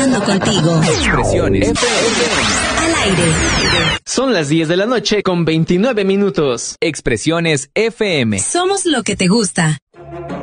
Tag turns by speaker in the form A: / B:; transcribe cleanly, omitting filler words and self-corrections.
A: conectando contigo.
B: Expresiones FM.
A: Al aire.
B: Son las 10 de la noche con 29 minutos. Expresiones FM.
A: Somos lo que te gusta.